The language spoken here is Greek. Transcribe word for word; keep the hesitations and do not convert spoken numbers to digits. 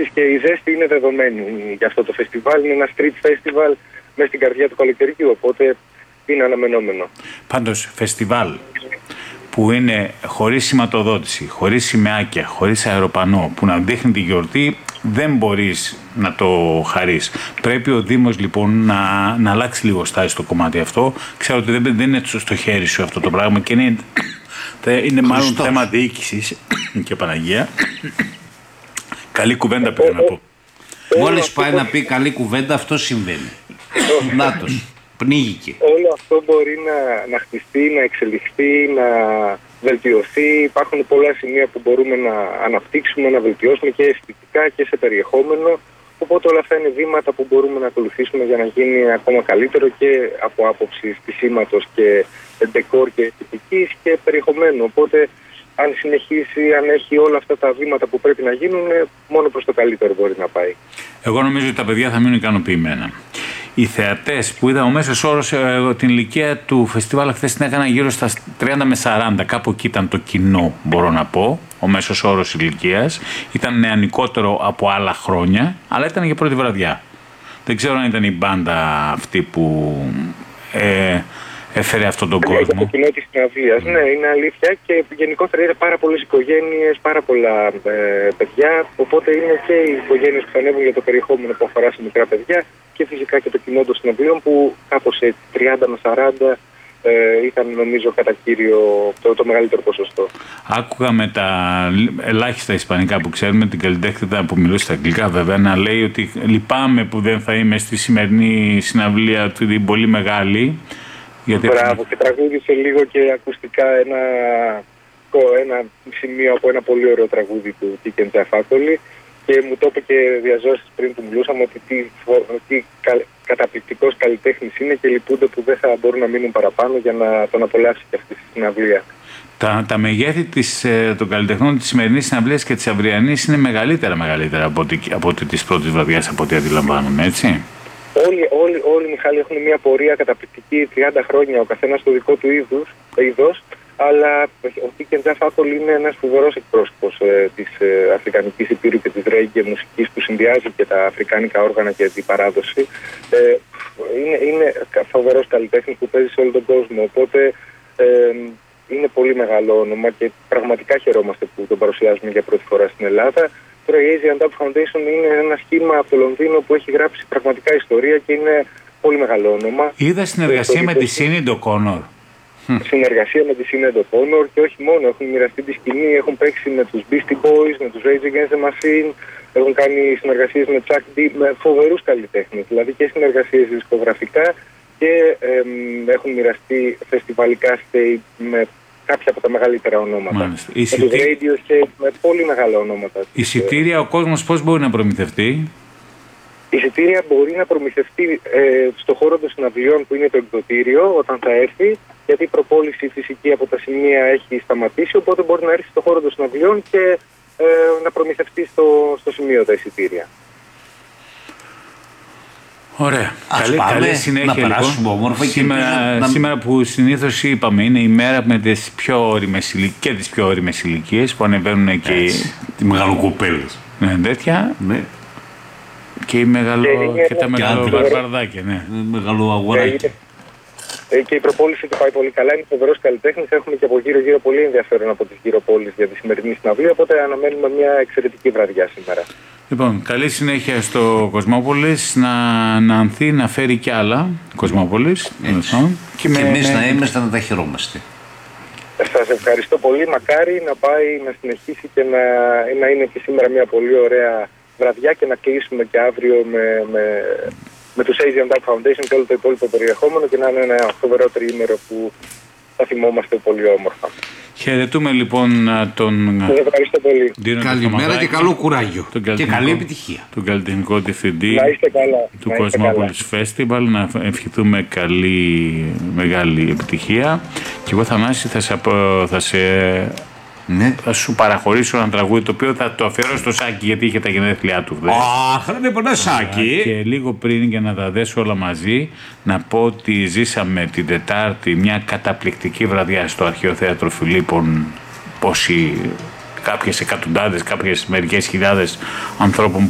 επίσης και η ζέστη είναι δεδομένη για αυτό το φεστιβάλ. Είναι ένα street festival μέσα στην καρδιά του καλοκαιριού, οπότε είναι αναμενόμενο. Πάντως, φεστιβάλ που είναι χωρίς σηματοδότηση, χωρίς σημαίακια, χωρίς αεροπανό, που να δείχνει τη γιορτή, δεν μπορείς να το χαρείς. Πρέπει ο Δήμος λοιπόν να, να αλλάξει λίγο στάση στο κομμάτι αυτό. Ξέρω ότι δεν, δεν είναι στο χέρι σου αυτό το πράγμα και είναι, είναι μάλλον Χριστός. Θέμα διοίκησης και Παναγία. Καλή κουβέντα πρέπει να πω. Μόλις πάει να πει καλή κουβέντα, αυτό συμβαίνει. Νάτος. Πνίγηκε. Όλο αυτό μπορεί να, να χτιστεί, να εξελιχθεί, να βελτιωθεί. Υπάρχουν πολλά σημεία που μπορούμε να αναπτύξουμε, να βελτιώσουμε και αισθητικά και σε περιεχόμενο. Οπότε όλα αυτά είναι βήματα που μπορούμε να ακολουθήσουμε για να γίνει ακόμα καλύτερο και από άποψη στισίματος και ντεκόρ και αισθητικής και περιεχομένου. Οπότε αν συνεχίσει, αν έχει όλα αυτά τα βήματα που πρέπει να γίνουν, μόνο προς το καλύτερο μπορεί να πάει. Εγώ νομίζω ότι τα παιδιά θα μείνουν ικανοποιημένα. Οι θεατές που είδα ο μέσος όρος, ε, την ηλικία του φεστιβάλ χθες την έκανα γύρω στα τριάντα με σαράντα. Κάπου εκεί ήταν το κοινό, μπορώ να πω. Ο μέσος όρος ηλικίας. Ήταν νεανικότερο από άλλα χρόνια, αλλά ήταν για πρώτη βραδιά. Δεν ξέρω αν ήταν η μπάντα αυτή που ε, έφερε αυτόν τον κόσμο. Το κοινό της συναυλίας. Mm. Ναι, είναι αλήθεια και γενικότερα είναι πάρα πολλές οικογένειες, πάρα πολλά ε, παιδιά. Οπότε είναι και οι οικογένειες που θα ανέβουν για το περιεχόμενο που αφορά σε μικρά παιδιά και φυσικά και το κοινό των συναυλίων που κάπως σε τριάντα με σαράντα ε, ήταν νομίζω κατά κύριο το, το μεγαλύτερο ποσοστό. Άκουγα με τα ελάχιστα ισπανικά που ξέρουμε την καλλιτέχνητα που μιλούσε στα αγγλικά βέβαια να λέει ότι λυπάμαι που δεν θα είμαι στη σημερινή συναυλία του, την πολύ μεγάλη. Γιατί... Μπράβο, και τραγούδισε λίγο και ακουστικά ένα, ένα σημείο από ένα πολύ ωραίο τραγούδι του Τίκεν Τζαφάκολη και μου το είπε και διαζώσεις πριν που μιλούσαμε ότι τι, τι κα, καταπληκτικός καλλιτέχνης είναι και λυπούνται που δεν θα μπορούν να μείνουν παραπάνω για να τον απολαύσει και αυτή τη συναυλία. Τα, τα μεγέθη της, των καλλιτεχνών της σημερινής συναυλίας και της αυριανής είναι μεγαλύτερα μεγαλύτερα από ότι, από ότι της πρώτης βραδιάς, από ό,τι αντιλαμβάνομαι, έτσι. Όλοι, όλοι, όλοι, Μιχάλη, έχουν μια πορεία καταπληκτική, τριάντα χρόνια ο καθένας στο δικό του είδους, είδος, αλλά ο Τίκεν Τζαφάκολη είναι ένας φοβερός εκπρόσωπος ε, της ε, Αφρικανικής Υπήρου και της ρέγγε μουσικής που συνδυάζει και τα αφρικάνικα όργανα και την παράδοση. Ε, είναι, είναι φοβερός καλλιτέχνης που παίζει σε όλο τον κόσμο, οπότε ε, είναι πολύ μεγάλο όνομα και πραγματικά χαιρόμαστε που τον παρουσιάζουμε για πρώτη φορά στην Ελλάδα. Τώρα η Asian Dub Foundation είναι ένα σχήμα από το Λονδίνο που έχει γράψει πραγματικά ιστορία και είναι πολύ μεγάλο όνομα. Είδα συνεργασία με τη Sinéad O'Connor. Συνεργασία με τη Sinéad O'Connor και όχι μόνο. Έχουν μοιραστεί τη σκηνή, έχουν παίξει με τους Beastie Boys, με τους Rage Against the Machine, έχουν κάνει συνεργασίες με Chuck D, με φοβερούς καλλιτέχνες. Δηλαδή και συνεργασίες δισκογραφικά και ε, έχουν μοιραστεί φεστιβαλικά stage με κάποια από τα μεγαλύτερα ονόματα. Μάλιστα. Με τους radio και με πολύ μεγάλα ονόματα. Εισιτήρια ο κόσμος πώς μπορεί να προμηθευτεί? Εισιτήρια μπορεί να προμηθευτεί ε, στο χώρο των συναυλιών που είναι το εκδοτήριο όταν θα έρθει, γιατί η προπόληση φυσική από τα σημεία έχει σταματήσει, οπότε μπορεί να έρθει στο χώρο των συναυλιών και ε, να προμηθευτεί στο, στο σημείο τα εισιτήρια. Ωραία. Ας καλή, πάμε καλή συνέχεια, να περάσουμε λοιπόν. όμορφα. Σήμερα, να... σήμερα που συνήθως είπαμε είναι η μέρα με τις πιο όριμες ηλικίες και τις πιο όριμες ηλικίες που ανεβαίνουν και οι μεγαλοκοπέλες. Ναι, τέτοια. Ναι. Και, οι μεγαλο... και, και τα μεγαλοβαρβαρδάκια, ναι. Μεγαλοαγοράκια. Και η προπόληση του πάει πολύ καλά. Είναι φοβερός καλλιτέχνης. Έχουμε και από γύρω-γύρω πολύ ενδιαφέρον από τις γύρω πόλεις για τη σημερινή συναυλία. Οπότε αναμένουμε μια εξαιρετική βραδιά σήμερα. Λοιπόν, καλή συνέχεια στο Κοσμόπολης, να, να ανθεί, να φέρει κι άλλα Κοσμόπολης. Και, και εμείς με... να είμαστε να τα χαιρόμαστε. Σας ευχαριστώ πολύ. Μακάρι να πάει να συνεχίσει και να, να είναι και σήμερα μια πολύ ωραία βραδιά και να κλείσουμε και αύριο με, με, με τους Asian Dub Foundation και όλο το υπόλοιπο περιεχόμενο και να είναι ένα φοβερό τριήμερο που θα θυμόμαστε πολύ όμορφα. Χαιρετούμε λοιπόν τον. Σας ευχαριστώ πολύ. Καλημέρα και καλό κουράγιο. Και καλή επιτυχία. Τον καλλιτεχνικό διευθυντή να είστε καλά. του Κοσμόπολης Festival. Να ευχηθούμε καλή, μεγάλη επιτυχία. Και εγώ Θανάση θα σε, θα σε ναι. θα σου παραχωρήσω ένα τραγούδι το οποίο θα το αφιερώσω στο Σάκη γιατί είχε τα γενέθλιά του. Αχ, δεν είναι πολλά Σάκη. Και λίγο πριν για να τα δέσω όλα μαζί, να πω ότι ζήσαμε την Τετάρτη μια καταπληκτική βραδιά στο Αρχαίο Θέατρο Φιλίππων. Πόσοι, κάποιες εκατοντάδες, κάποιες μερικές χιλιάδες ανθρώπων